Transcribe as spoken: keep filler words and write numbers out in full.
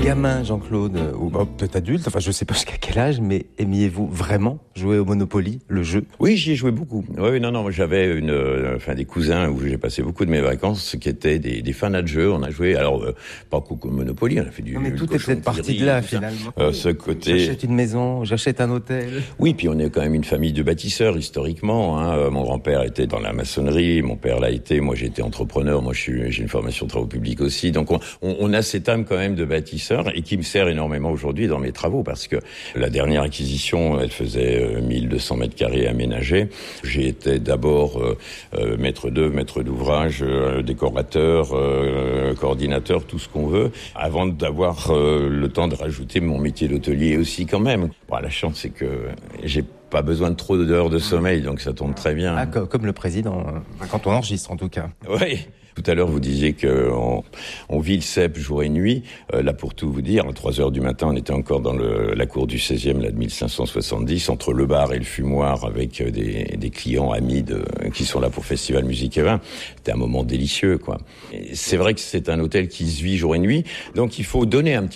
Gamin, Jean-Claude, ou bah, peut-être adulte, enfin je sais pas jusqu'à quel âge, mais aimiez-vous vraiment jouer au Monopoly, le jeu ? Oui, j'y ai joué beaucoup. Oui, non, non, moi, j'avais une, euh, enfin des cousins où j'ai passé beaucoup de mes vacances qui étaient des, des fans de jeu. On a joué, alors euh, pas beaucoup au Monopoly, on a fait du. Non mais tout est cochon peut-être parti tillerie, de là tout ça. finalement. Euh, ce côté. J'achète une maison, j'achète un hôtel. Oui, puis on est quand même une famille de bâtisseurs historiquement. Hein. Euh, mon grand-père était dans la maçonnerie, mon père l'a été. Moi, j'ai été entrepreneur. Moi, je suis, j'ai une formation de travaux publics aussi. Donc, on, on, on a cette âme quand même de bâtisseur et qui me sert énormément aujourd'hui dans mes travaux parce que la dernière acquisition, elle faisait euh, mille deux cents mètres carrés aménagés. J'ai été d'abord euh, euh, maître d'œuvre, maître d'ouvrage, euh, décorateur, euh, coordinateur, tout ce qu'on veut, avant d'avoir euh, le temps de rajouter mon métier d'hôtelier aussi quand même. Bon, la chance, c'est que j'ai pas besoin de trop d'heures de sommeil, donc ça tombe très bien. Ah, comme, comme le président, quand on enregistre en tout cas. Oui. Tout à l'heure, vous disiez qu'on on vit le cep jour et nuit. Euh, là, pour tout vous dire, à trois heures du matin, on était encore dans le, la cour du seizième, là, de mille cinq cent soixante-dix, entre le bar et le fumoir, avec des, des clients amis de, qui sont là pour Festival Musique et Vin. C'était un moment délicieux, quoi. Et c'est vrai que c'est un hôtel qui se vit jour et nuit, donc il faut donner un petit